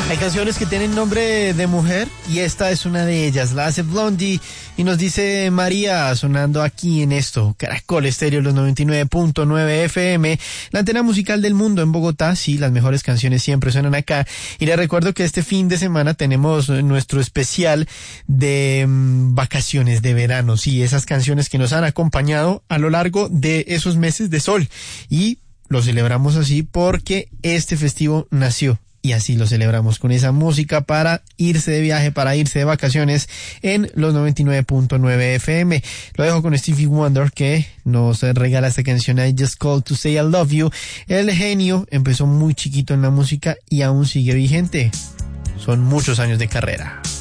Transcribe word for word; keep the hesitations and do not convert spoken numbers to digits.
Hay canciones que tienen nombre de mujer y esta es una de ellas. La hace Blondie y nos dice María, sonando aquí en esto, Caracol Estéreo, los noventa y nueve punto nueve F M, la antena musical del mundo en Bogotá. Sí, las mejores canciones siempre suenan acá. Y les recuerdo que este fin de semana tenemos nuestro especial de mmm, vacaciones de verano. Sí, esas canciones que nos han acompañado a lo largo de esos meses de sol. Y lo celebramos así porque este festivo nació. Y así lo celebramos con esa música para irse de viaje, para irse de vacaciones en los noventa y nueve punto nueve F M. Lo dejo con Stevie Wonder, que nos regala esta canción I Just Called to Say I Love You. El genio empezó muy chiquito en la música y aún sigue vigente. Son muchos años de carrera.